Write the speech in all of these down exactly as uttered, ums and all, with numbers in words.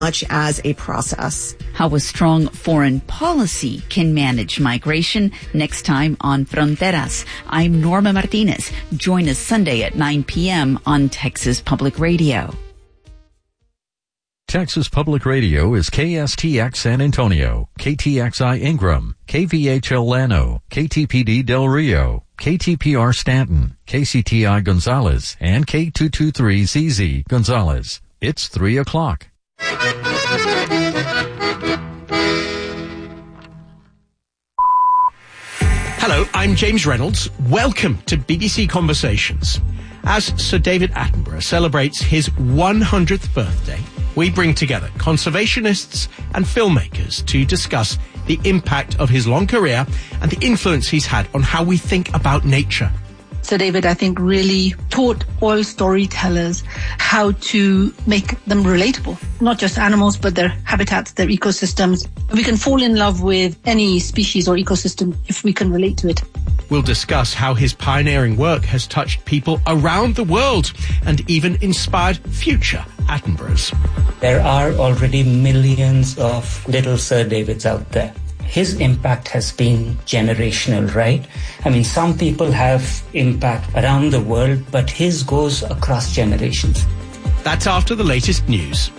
much as a process. How a strong foreign policy can manage migration next time on Fronteras. I'm Norma Martinez. Join us Sunday at nine p.m. on Texas Public Radio. Texas Public Radio is K S T X San Antonio, K T X I Ingram, K V H L Llano, K T P D Del Rio, K T P R Stanton, K C T I Gonzales, and K two twenty-three Z Z Gonzales. It's three o'clock. Hello, I'm James Reynolds. Welcome to B B C Conversations. As Sir David Attenborough celebrates his one hundredth birthday, we bring together conservationists and filmmakers to discuss the impact of his long career and the influence he's had on how we think about nature. Sir David, I think, really taught all storytellers how to make them relatable. Not just animals, but their habitats, their ecosystems. We can fall in love with any species or ecosystem if we can relate to it. We'll discuss how his pioneering work has touched people around the world and even inspired future Attenboroughs. There are already millions of little Sir Davids out there. His impact has been generational, right? I mean, some people have impact around the world, but his goes across generations. That's after the latest news.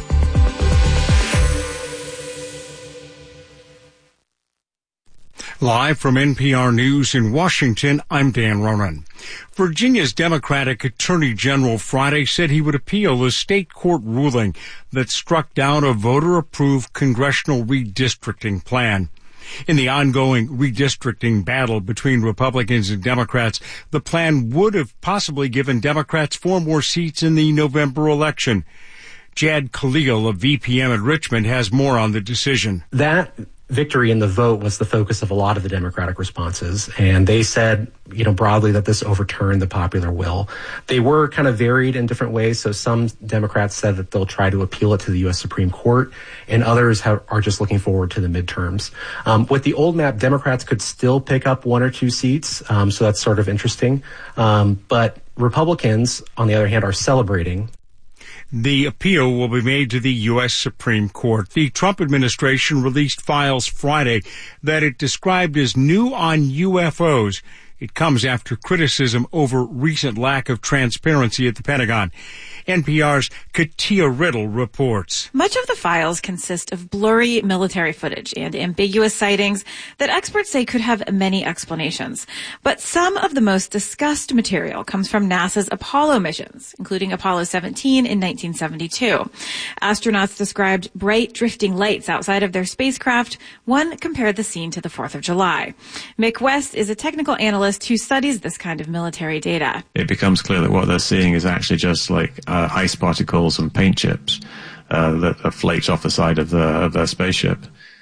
Live from N P R News in Washington, I'm Dan Ronan. Virginia's Democratic Attorney General Friday said he would appeal a state court ruling that struck down a voter-approved congressional redistricting plan. In the ongoing redistricting battle between Republicans and Democrats, the plan would have possibly given Democrats four more seats in the November election. Jad Khalil of V P M at Richmond has more on the decision. That victory in the vote was the focus of a lot of the Democratic responses, and they said, you know, broadly that this overturned the popular will. They were kind of varied in different ways, so some Democrats said that they'll try to appeal it to the U S Supreme Court, and others have, are just looking forward to the midterms. Um, with the old map, Democrats could still pick up one or two seats, um, so that's sort of interesting. Um, but Republicans, on the other hand, are celebrating. The appeal will be made to the U S Supreme Court. The Trump administration released files Friday that it described as new on U F Os. It comes after criticism over recent lack of transparency at the Pentagon. N P R's Katia Riddle reports. Much of the files consist of blurry military footage and ambiguous sightings that experts say could have many explanations. But some of the most discussed material comes from NASA's Apollo missions, including Apollo seventeen in nineteen seventy-two. Astronauts described bright drifting lights outside of their spacecraft. One compared the scene to the fourth of July. Mick West is a technical analyst who studies this kind of military data. It becomes clear that what they're seeing is actually just like uh, ice particles and paint chips uh, that are flaked off the side of, the, of their spaceship.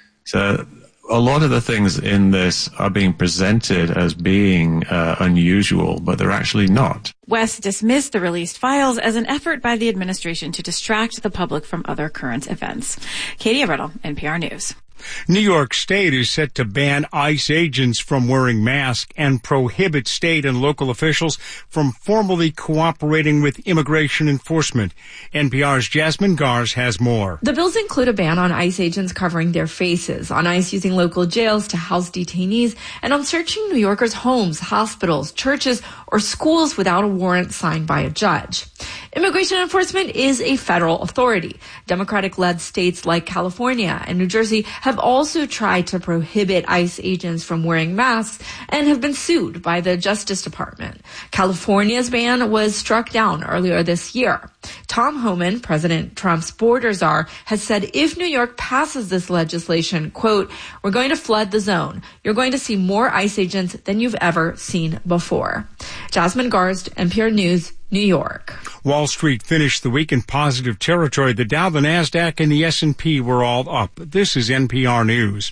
So a lot of the things in this are being presented as being uh, unusual, but they're actually not. West dismissed the released files as an effort by the administration to distract the public from other current events. Katie Riddle, N P R News. New York State is set to ban ICE agents from wearing masks and prohibit state and local officials from formally cooperating with immigration enforcement. N P R's Jasmine Gars has more. The bills include a ban on ICE agents covering their faces, on ICE using local jails to house detainees, and on searching New Yorkers' homes, hospitals, churches, or schools without a warrant signed by a judge. Immigration enforcement is a federal authority. Democratic-led states like California and New Jersey have also tried to prohibit ICE agents from wearing masks and have been sued by the Justice Department. California's ban was struck down earlier this year. Tom Homan, President Trump's border czar, has said if New York passes this legislation, quote, we're going to flood the zone. You're going to see more ICE agents than you've ever seen before. Jasmine Garst, N P R News, New York. Wall Street finished the week in positive territory. The Dow, the Nasdaq, and the S and P were all up. This is N P R News.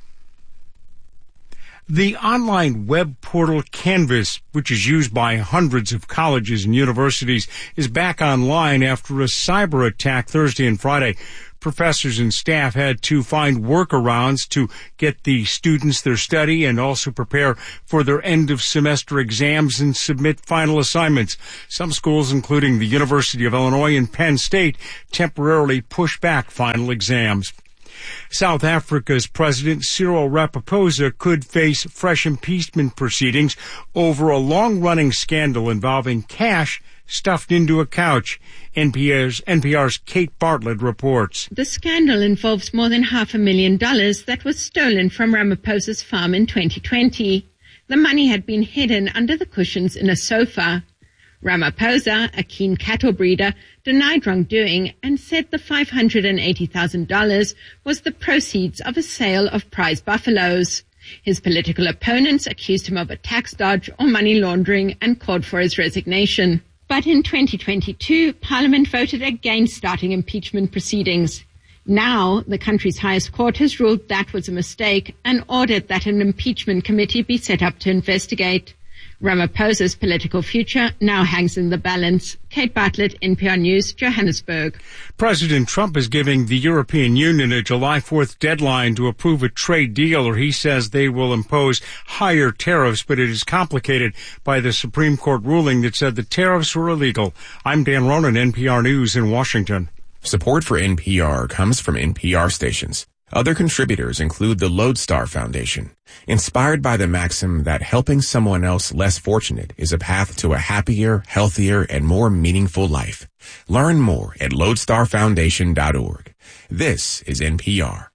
The online web portal Canvas, which is used by hundreds of colleges and universities, is back online after a cyber attack Thursday and Friday. Professors and staff had to find workarounds to get the students their study and also prepare for their end-of-semester exams and submit final assignments. Some schools, including the University of Illinois and Penn State, temporarily pushed back final exams. South Africa's President Cyril Ramaphosa could face fresh impeachment proceedings over a long-running scandal involving cash stuffed into a couch. N P R's, N P R's Kate Bartlett reports. The scandal involves more than half a million dollars that was stolen from Ramaphosa's farm in twenty twenty. The money had been hidden under the cushions in a sofa. Ramaphosa, a keen cattle breeder, denied wrongdoing and said the five hundred eighty thousand dollars was the proceeds of a sale of prize buffaloes. His political opponents accused him of a tax dodge or money laundering and called for his resignation. But in twenty twenty-two, Parliament voted against starting impeachment proceedings. Now, the country's highest court has ruled that was a mistake and ordered that an impeachment committee be set up to investigate. Ramaphosa's political future now hangs in the balance. Kate Bartlett, N P R News, Johannesburg. President Trump is giving the European Union a July fourth deadline to approve a trade deal, or he says they will impose higher tariffs, but it is complicated by the Supreme Court ruling that said the tariffs were illegal. I'm Dan Ronan, N P R News in Washington. Support for N P R comes from N P R stations. Other contributors include the Lodestar Foundation, inspired by the maxim that helping someone else less fortunate is a path to a happier, healthier, and more meaningful life. Learn more at lodestar foundation dot org. This is N P R.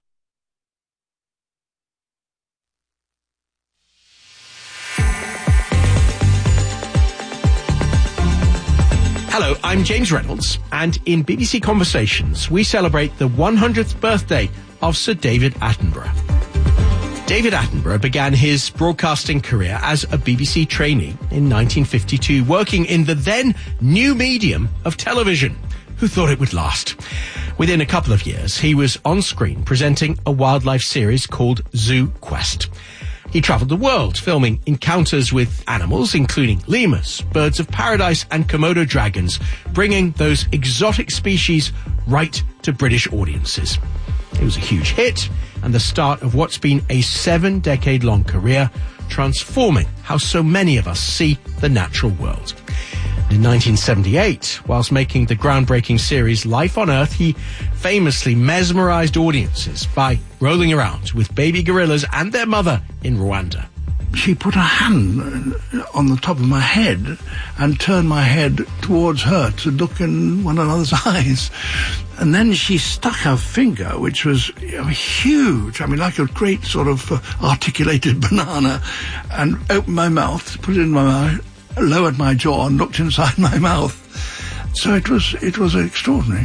Hello, I'm James Reynolds, and in B B C Conversations, we celebrate the one hundredth birthday of Sir David Attenborough. David Attenborough began his broadcasting career as a B B C trainee in nineteen fifty-two, working in the then new medium of television. Who thought it would last? Within a couple of years, he was on screen presenting a wildlife series called Zoo Quest. He travelled the world, filming encounters with animals, including lemurs, birds of paradise, and Komodo dragons, bringing those exotic species right to British audiences. It was a huge hit, and the start of what's been a seven-decade-long career, transforming how so many of us see the natural world. In nineteen seventy-eight, whilst making the groundbreaking series Life on Earth, he famously mesmerized audiences by rolling around with baby gorillas and their mother in Rwanda. She put a hand on the top of my head and turned my head towards her to look in one another's eyes. And then she stuck her finger, which was you know, huge, I mean, like a great sort of uh, articulated banana, and opened my mouth, put it in my mouth, lowered my jaw and looked inside my mouth. So it was, it was extraordinary.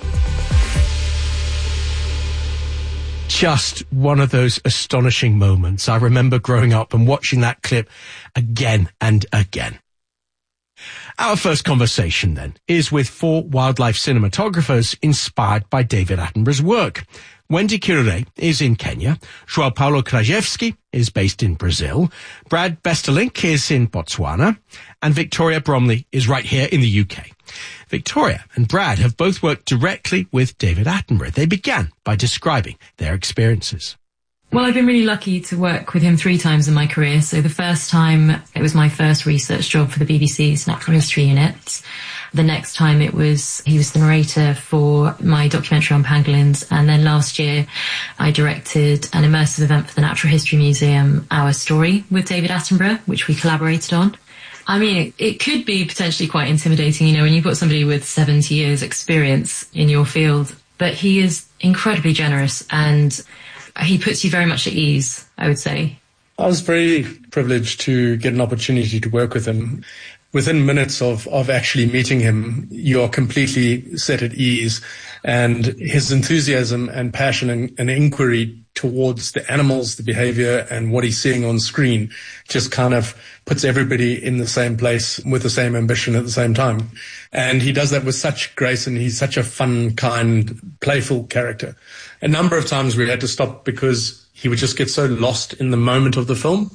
Just one of those astonishing moments. I remember growing up and watching that clip again and again. Our first conversation, then, is with four wildlife cinematographers inspired by David Attenborough's work. Wendy Kirure is in Kenya, João Paulo Krajewski is based in Brazil, Brad Besterlink is in Botswana, and Victoria Bromley is right here in the U K. Victoria and Brad have both worked directly with David Attenborough. They began by describing their experiences. Well, I've been really lucky to work with him three times in my career. So the first time, it was my first research job for the B B C's Natural History Unit. The next time it was, he was the narrator for my documentary on pangolins. And then last year, I directed an immersive event for the Natural History Museum, Our Story, with David Attenborough, which we collaborated on. I mean, it, it could be potentially quite intimidating, you know, when you've got somebody with seventy years experience in your field, but he is incredibly generous and he puts you very much at ease, I would say. I was very privileged to get an opportunity to work with him. Within minutes of, of actually meeting him, you're completely set at ease. And his enthusiasm and passion and, and inquiry towards the animals, the behavior, and what he's seeing on screen just kind of puts everybody in the same place with the same ambition at the same time. And he does that with such grace, and he's such a fun, kind, playful character. A number of times we had to stop because he would just get so lost in the moment of the film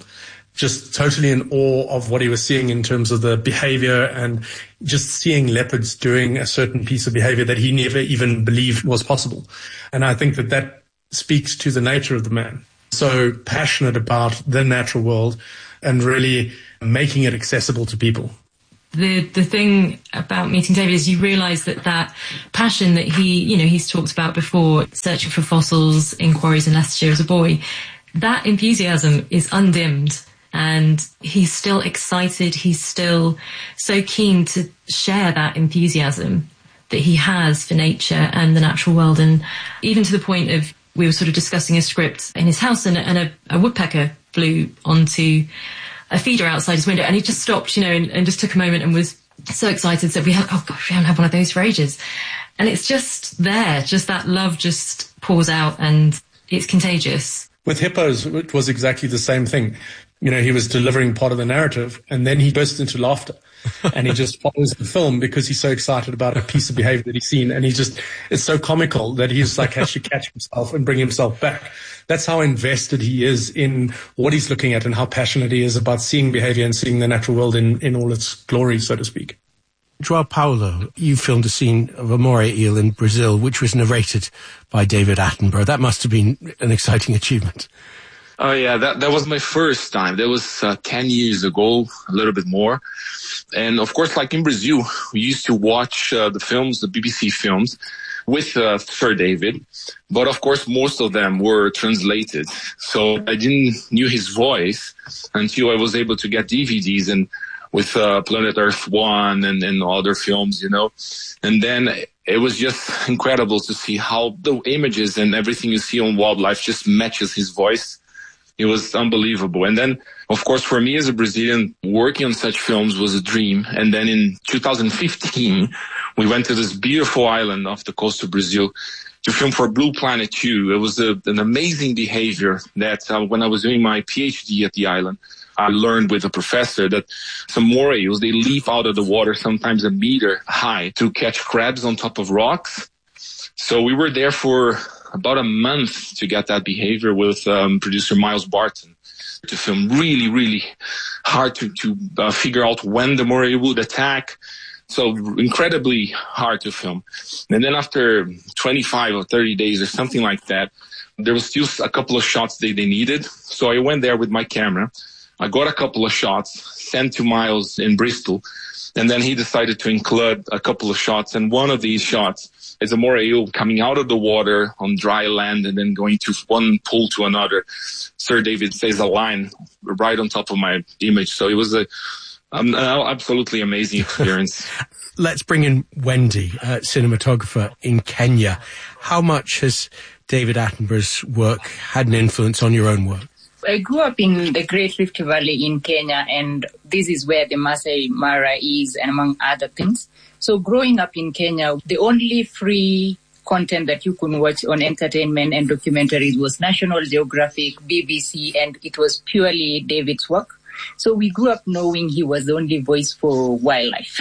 just totally in awe of what he was seeing in terms of the behavior and just seeing leopards doing a certain piece of behavior that he never even believed was possible. And I think that that speaks to the nature of the man. So passionate about the natural world and really making it accessible to people. The the thing about meeting David is you realise that that passion that he, you know, he's talked about before, searching for fossils in quarries in Leicestershire as a boy, that enthusiasm is undimmed and he's still excited. He's still so keen to share that enthusiasm that he has for nature and the natural world. And even to the point of, we were sort of discussing a script in his house and, and a, a woodpecker flew onto a feeder outside his window and he just stopped, you know, and, and just took a moment and was so excited. Said, we have, oh gosh, we haven't had one of those for ages. And it's just there, just that love just pours out and it's contagious. With hippos, it was exactly the same thing. You know, he was delivering part of the narrative and then he burst into laughter and he just follows the film because he's so excited about a piece of behavior that he's seen. And he just, it's so comical that he's like has to catch himself and bring himself back. That's how invested he is in what he's looking at and how passionate he is about seeing behavior and seeing the natural world in, in all its glory, so to speak. João Paulo, you filmed a scene of a moray eel in Brazil, which was narrated by David Attenborough. That must have been an exciting achievement. Oh, yeah, that, that was my first time. That was uh, ten years ago, a little bit more. And, of course, like in Brazil, we used to watch uh, the films, the B B C films, with uh, Sir David. But, of course, most of them were translated. So I didn't knew his voice until I was able to get D V Ds and with uh, Planet Earth One and, and other films, you know. And then it was just incredible to see how the images and everything you see on wildlife just matches his voice. It was unbelievable. And then, of course, for me as a Brazilian, working on such films was a dream. And then in two thousand fifteen, we went to this beautiful island off the coast of Brazil to film for Blue Planet two. It was a, an amazing behavior that uh, when I was doing my PhD at the island, I learned with a professor that some moray eels, they leap out of the water sometimes a meter high to catch crabs on top of rocks. So we were there for about a month to get that behavior with um, producer Miles Barton to film. Really, really hard to, to uh, figure out when the moray would attack. So incredibly hard to film. And then after twenty-five or thirty days or something like that, there was still a couple of shots they, they needed. So I went there with my camera. I got a couple of shots, sent to Miles in Bristol, and then he decided to include a couple of shots. And one of these shots is a moray eel coming out of the water on dry land and then going to one pool to another. Sir David says a line right on top of my image. So it was a, um, an absolutely amazing experience. Let's bring in Wendy, uh, cinematographer in Kenya. How much has David Attenborough's work had an influence on your own work? I grew up in the Great Rift Valley in Kenya, and this is where the Masai Mara is, and among other things. So growing up in Kenya, the only free content that you could watch on entertainment and documentaries was National Geographic, B B C, and it was purely David's work. So we grew up knowing he was the only voice for wildlife.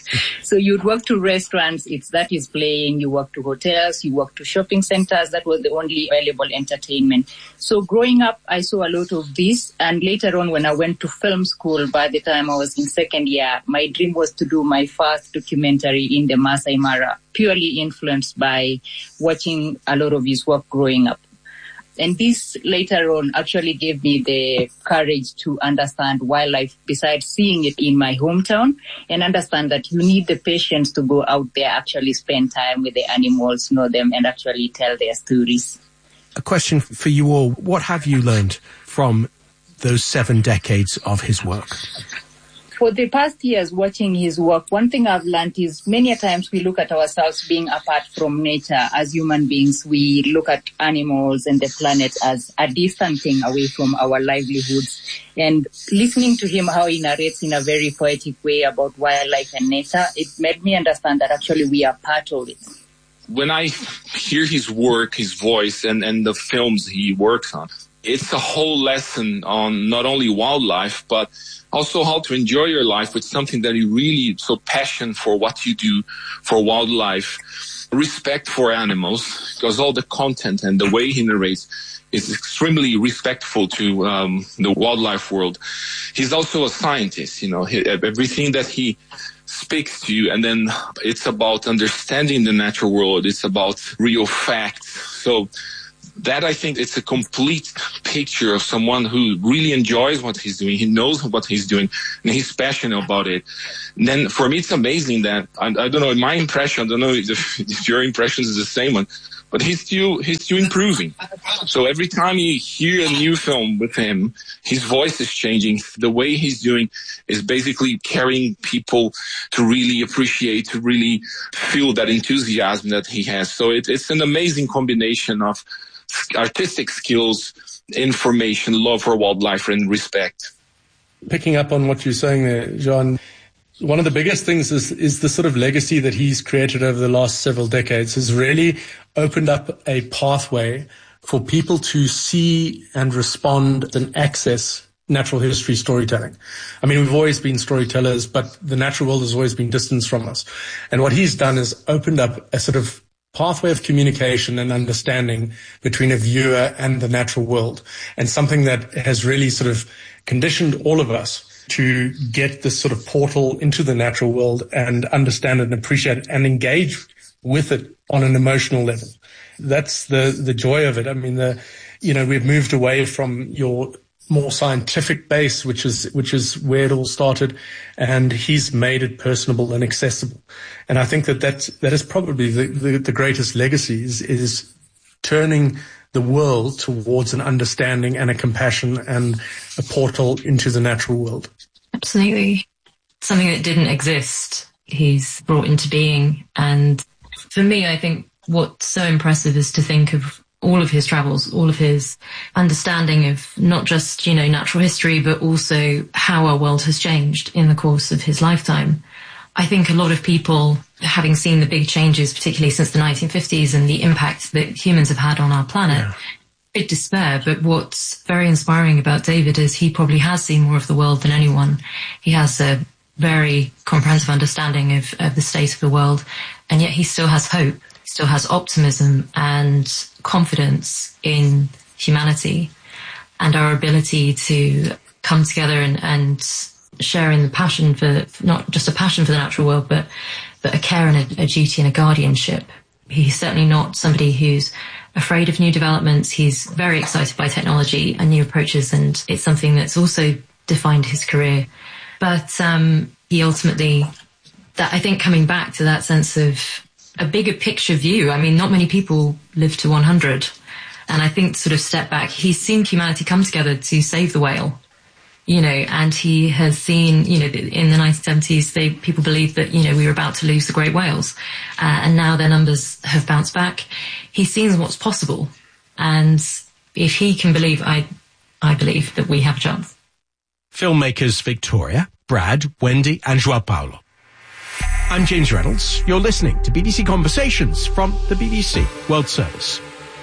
So you'd walk to restaurants, it's that he's playing. You walk to hotels, you walk to shopping centers. That was the only available entertainment. So growing up, I saw a lot of this. And later on, when I went to film school, by the time I was in second year, my dream was to do my first documentary in the Masai Mara, purely influenced by watching a lot of his work growing up. And this later on actually gave me the courage to understand wildlife besides seeing it in my hometown, and understand that you need the patience to go out there, actually spend time with the animals, know them, and actually tell their stories. A question for you all. What have you learned from those seven decades of his work? For the past years watching his work, one thing I've learned is many a times we look at ourselves being apart from nature. As human beings, we look at animals and the planet as a distant thing away from our livelihoods. And listening to him, how he narrates in a very poetic way about wildlife and nature, it made me understand that actually we are part of it. When I hear his work, his voice, and, and the films he works on, it's a whole lesson on not only wildlife, but also how to enjoy your life with something that you really so passionate for what you do for wildlife. respect for animals, because all the content and the way he narrates is extremely respectful to um, the wildlife world. He's also a scientist, you know, he, everything that he speaks to you, and then it's about understanding the natural world. It's about real facts. So that, I think, it's a complete picture of someone who really enjoys what he's doing. He knows what he's doing, and he's passionate about it. And then for me, it's amazing that, I, I don't know, my impression, I don't know if, if your impression is the same one, but he's still, he's still improving. So every time you hear a new film with him, his voice is changing. The way he's doing is basically carrying people to really appreciate, to really feel that enthusiasm that he has. So it, it's an amazing combination of artistic skills, information, love for wildlife, and respect. Picking up on what you're saying there, John, one of the biggest things is, is the sort of legacy that he's created over the last several decades has really opened up a pathway for people to see and respond and access natural history storytelling. I mean, we've always been storytellers, but the natural world has always been distanced from us. And what he's done is opened up a sort of pathway of communication and understanding between a viewer and the natural world, and something that has really sort of conditioned all of us to get this sort of portal into the natural world and understand it and appreciate it and engage with it on an emotional level. That's the, the joy of it. I mean, the, you know, we've moved away from your more scientific base, which is, which is where it all started, and he's made it personable and accessible. And I think that that's, that is probably the, the, the greatest legacy is, is turning the world towards an understanding and a compassion and a portal into the natural world. Absolutely. Something that didn't exist, he's brought into being. And for me, I think what's so impressive is to think of all of his travels, all of his understanding of not just, you know, natural history, but also how our world has changed in the course of his lifetime. I think a lot of people, having seen the big changes, particularly since the nineteen fifties and the impact that humans have had on our planet, yeah. bit despair. But what's very inspiring about David is he probably has seen more of the world than anyone. He has a very comprehensive understanding of, of the state of the world, and yet he still has hope, he still has optimism and confidence in humanity and our ability to come together and, and sharing the passion for, not just a passion for the natural world, but, but a care and a, a duty and a guardianship. He's certainly not somebody who's afraid of new developments. He's very excited by technology and new approaches, and it's something that's also defined his career. But um, he ultimately, that I think coming back to that sense of a bigger picture view, I mean, not many people live to one hundred. And I think sort of step back, he's seen humanity come together to save the whale. You know, and he has seen, you know, in the nineteen seventies, they, people believed that, you know, we were about to lose the great whales. Uh, and now their numbers have bounced back. He's seen what's possible. And if he can believe, I, I believe that we have a chance. Filmmakers Victoria, Brad, Wendy and Joao Paulo. I'm James Reynolds. You're listening to B B C Conversations from the B B C World Service.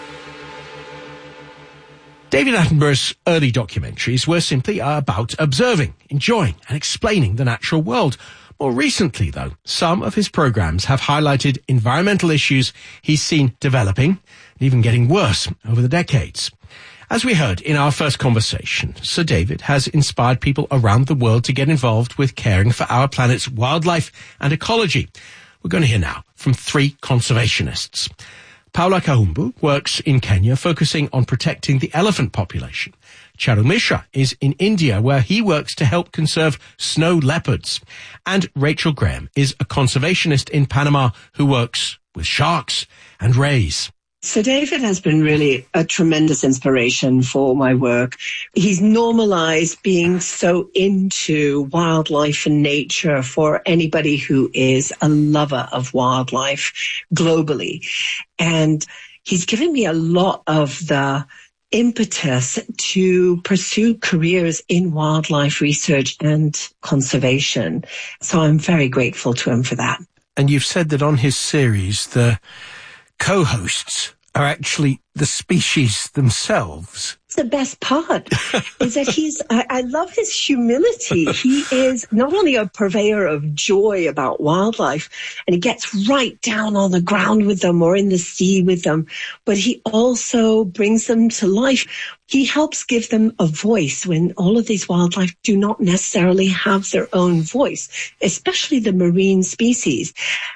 David Attenborough's early documentaries were simply about observing, enjoying and explaining the natural world. More recently, though, some of his programs have highlighted environmental issues he's seen developing and even getting worse over the decades. As we heard in our first conversation, Sir David has inspired people around the world to get involved with caring for our planet's wildlife and ecology. We're going to hear now from three conservationists. Paula Kahumbu works in Kenya, focusing on protecting the elephant population. Charu Mishra is in India, where he works to help conserve snow leopards. And Rachel Graham is a conservationist in Panama who works with sharks and rays. Sir David has been really a tremendous inspiration for my work. He's normalized being so into wildlife and nature for anybody who is a lover of wildlife globally. And he's given me a lot of the impetus to pursue careers in wildlife research and conservation. So I'm very grateful to him for that. And you've said that on his series, the co-hosts are actually the species themselves. the best part is that he's, I, I love his humility. He is not only a purveyor of joy about wildlife, and he gets right down on the ground with them or in the sea with them, but he also brings them to life. He helps give them a voice when all of these wildlife do not necessarily have their own voice, especially the marine species.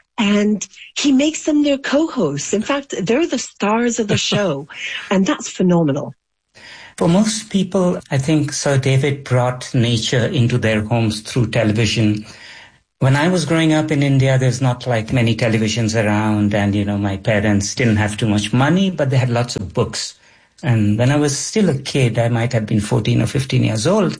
And he makes them their co-hosts. In fact, they're the stars of the show, and that's phenomenal. For most people, I think Sir David brought nature into their homes through television. When I was growing up in India, there's not like many televisions around, and, you know, my parents didn't have too much money, but they had lots of books. And when I was still a kid, I might have been fourteen or fifteen years old,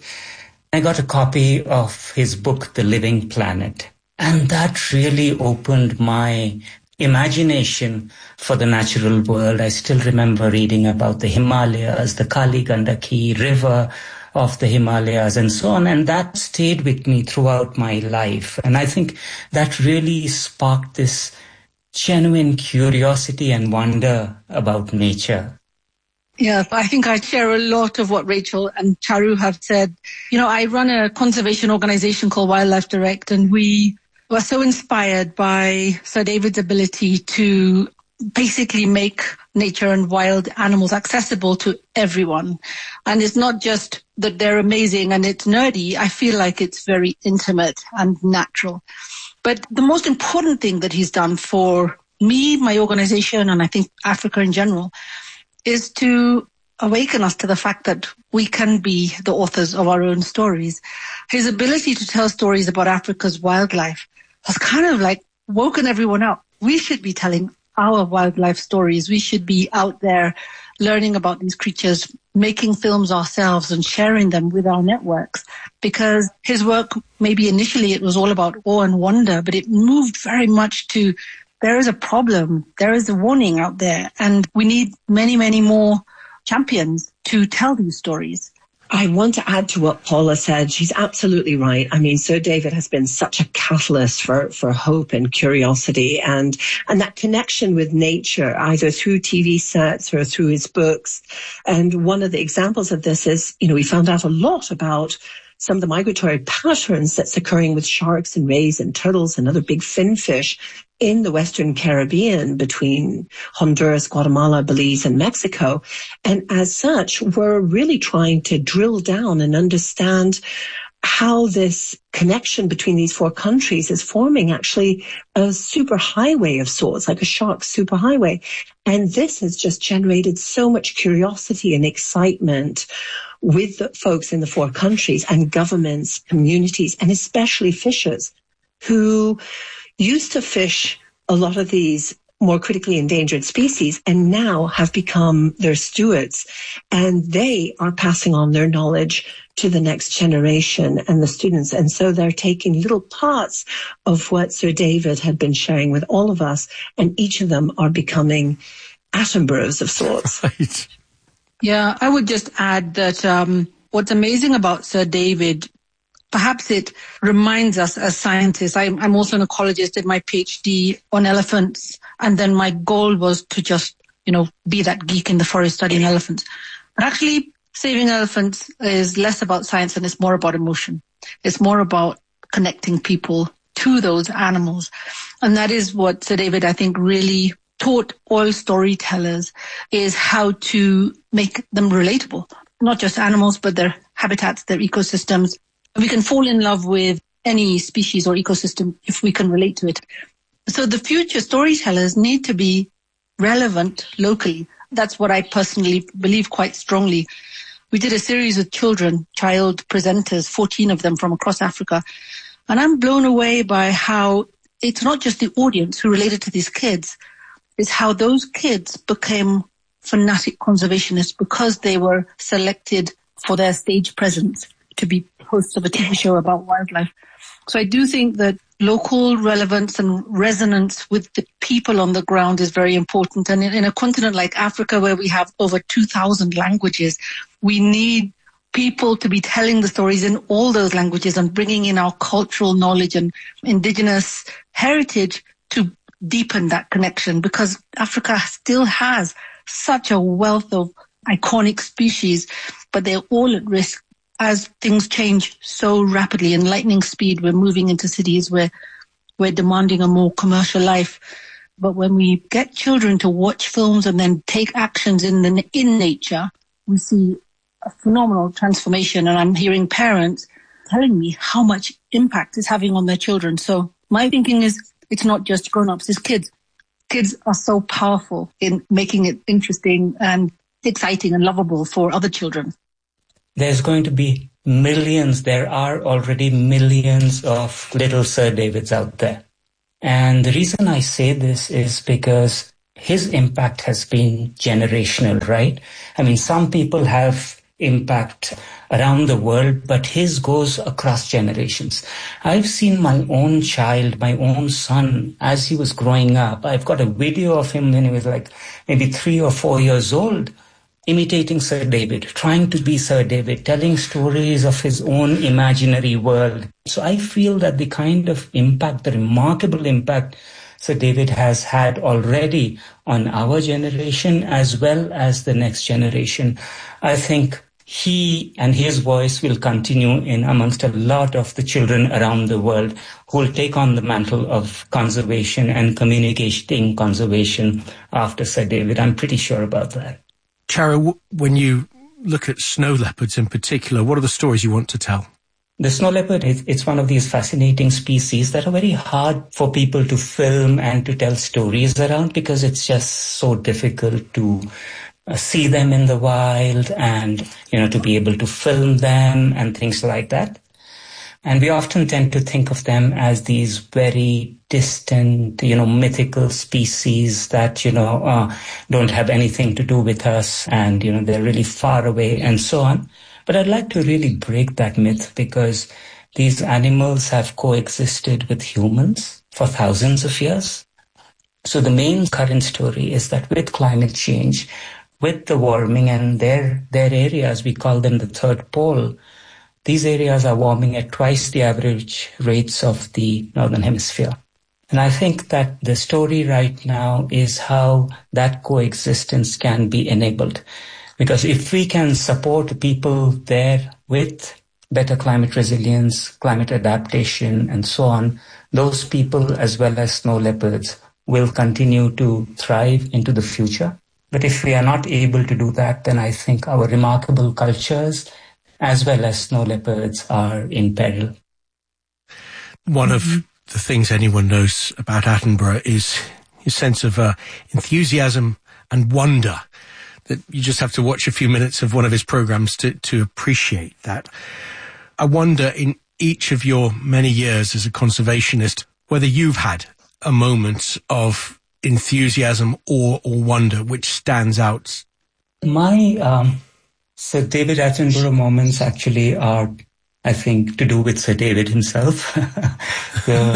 I got a copy of his book, The Living Planet. And that really opened my imagination for the natural world. I still remember reading about the Himalayas, the Kali Gandaki River of the Himalayas and so on. And that stayed with me throughout my life. And I think that really sparked this genuine curiosity and wonder about nature. Yeah, I think I share a lot of what Rachel and Charu have said. You know, I run a conservation organization called Wildlife Direct, and we were so inspired by Sir David's ability to basically make nature and wild animals accessible to everyone. And it's not just that they're amazing and it's nerdy. I feel like it's very intimate and natural. But the most important thing that he's done for me, my organization, and I think Africa in general, is to awaken us to the fact that we can be the authors of our own stories. His ability to tell stories about Africa's wildlife has kind of like woken everyone up. We should be telling our wildlife stories. We should be out there learning about these creatures, making films ourselves and sharing them with our networks. Because his work, maybe initially it was all about awe and wonder, but it moved very much to there is a problem, there is a warning out there, and we need many, many more champions to tell these stories. I want to add to what Paula said. She's absolutely right. I mean, Sir David has been such a catalyst for, for hope and curiosity, and, and that connection with nature, either through T V sets or through his books. And one of the examples of this is, you know, we found out a lot about some of the migratory patterns that's occurring with sharks and rays and turtles and other big finfish in the Western Caribbean between Honduras, Guatemala, Belize, and Mexico. And as such, we're really trying to drill down and understand how this connection between these four countries is forming actually a super highway of sorts, like a shark superhighway. And this has just generated so much curiosity and excitement with the folks in the four countries and governments, communities, and especially fishers who used to fish a lot of these more critically endangered species and now have become their stewards. And they are passing on their knowledge to the next generation and the students. And so they're taking little parts of what Sir David had been sharing with all of us, and each of them are becoming Attenboroughs of sorts. Right. Yeah, I would just add that um, what's amazing about Sir David, perhaps it reminds us as scientists. I'm, I'm also an ecologist, did my PhD on elephants, and then my goal was to just, you know, be that geek in the forest studying elephants. But actually, saving elephants is less about science and it's more about emotion. It's more about connecting people to those animals. And that is what Sir David, I think, really taught all storytellers, is how to make them relatable. Not just animals, but their habitats, their ecosystems. We can fall in love with any species or ecosystem if we can relate to it. So the future storytellers need to be relevant locally. That's what I personally believe quite strongly. We did a series with children, child presenters, fourteen of them from across Africa. And I'm blown away by how it's not just the audience who related to these kids, it's how those kids became fanatic conservationists because they were selected for their stage presence to be hosts of a T V show about wildlife. So I do think that local relevance and resonance with the people on the ground is very important. And in, in a continent like Africa, where we have over two thousand languages, we need people to be telling the stories in all those languages and bringing in our cultural knowledge and indigenous heritage to deepen that connection, because Africa still has such a wealth of iconic species, but they're all at risk as things change so rapidly in lightning speed. We're moving into cities where we're demanding a more commercial life. But when we get children to watch films and then take actions in the, in nature, we see a phenomenal transformation. And I'm hearing parents telling me how much impact it's having on their children. So my thinking is it's not just grown-ups, it's kids. Kids are so powerful in making it interesting and exciting and lovable for other children. There's going to be millions, there are already millions of little Sir Davids out there. And the reason I say this is because his impact has been generational, right? I mean, some people have impact around the world, but his goes across generations. I've seen my own child, my own son, as he was growing up. I've got a video of him when he was like maybe three or four years old, imitating Sir David, trying to be Sir David, telling stories of his own imaginary world. So I feel that the kind of impact, the remarkable impact Sir David has had already on our generation as well as the next generation, I think he and his voice will continue in amongst a lot of the children around the world who will take on the mantle of conservation and communicating conservation after Sir David. I'm pretty sure about that. Charu, when you look at snow leopards in particular, what are the stories you want to tell? The snow leopard, it's one of these fascinating species that are very hard for people to film and to tell stories around because it's just so difficult to uh, see them in the wild and, you know, to be able to film them and things like that. And we often tend to think of them as these very distant, you know, mythical species that, you know, uh, don't have anything to do with us and, you know, they're really far away and so on. But I'd like to really break that myth because these animals have coexisted with humans for thousands of years. So the main current story is that with climate change, with the warming and their, their areas, we call them the third pole, these areas are warming at twice the average rates of the Northern Hemisphere. And I think that the story right now is how that coexistence can be enabled. Because if we can support people there with better climate resilience, climate adaptation, and so on, those people, as well as snow leopards, will continue to thrive into the future. But if we are not able to do that, then I think our remarkable cultures, as well as snow leopards, are in peril. One of the things anyone knows about Attenborough is his sense of uh, enthusiasm and wonder. That you just have to watch a few minutes of one of his programs to, to appreciate that. I wonder, in each of your many years as a conservationist, whether you've had a moment of enthusiasm or, or wonder which stands out. My um, Sir David Attenborough moments actually are, I think, to do with Sir David himself. so,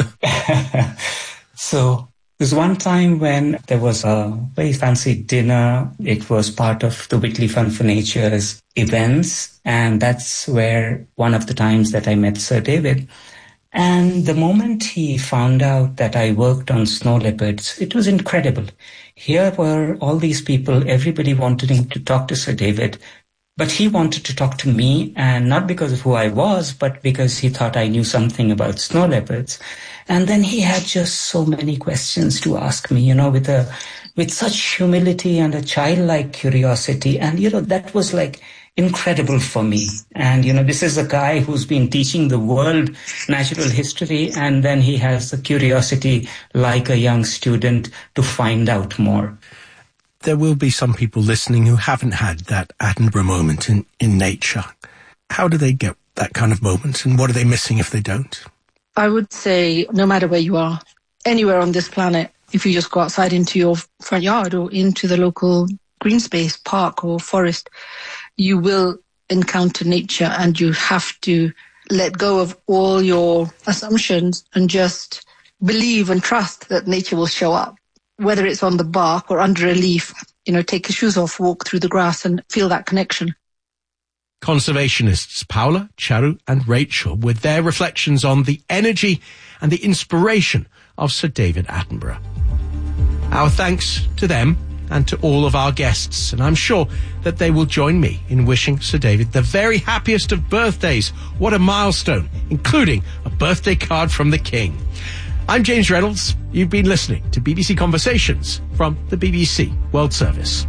so There's one time when there was a very fancy dinner. It was part of the Whitley Fund for Nature's events. And that's where one of the times that I met Sir David. And the moment he found out that I worked on snow leopards, it was incredible. Here were all these people, everybody wanted to talk to Sir David. But he wanted to talk to me, and not because of who I was, but because he thought I knew something about snow leopards. And then he had just so many questions to ask me, you know, with a, with such humility and a childlike curiosity. And, you know, that was like incredible for me. And, you know, this is a guy who's been teaching the world natural history, and then he has the curiosity like a young student to find out more. There will be some people listening who haven't had that Attenborough moment in, in nature. How do they get that kind of moment, and what are they missing if they don't? I would say no matter where you are, anywhere on this planet, if you just go outside into your front yard or into the local green space, park or forest, you will encounter nature, and you have to let go of all your assumptions and just believe and trust that nature will show up. Whether it's on the bark or under a leaf, you know, take your shoes off, walk through the grass and feel that connection. Conservationists Paula, Charu and Rachel with their reflections on the energy and the inspiration of Sir David Attenborough. Our thanks to them and to all of our guests. And I'm sure that they will join me in wishing Sir David the very happiest of birthdays. What a milestone, including a birthday card from the King. I'm James Reynolds. You've been listening to B B C Conversations from the B B C World Service.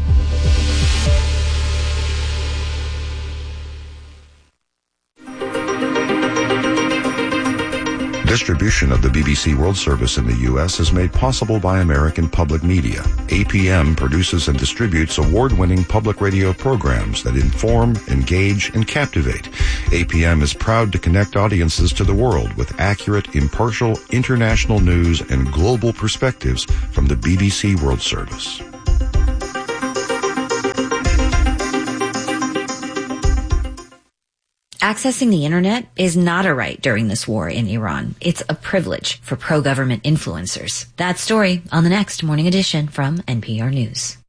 Distribution of the B B C World Service in the U S is made possible by American Public Media. A P M produces and distributes award-winning public radio programs that inform, engage, and captivate. A P M is proud to connect audiences to the world with accurate, impartial, international news and global perspectives from the B B C World Service. Accessing the internet is not a right during this war in Iran. It's a privilege for pro-government influencers. That story on the next Morning Edition from N P R News.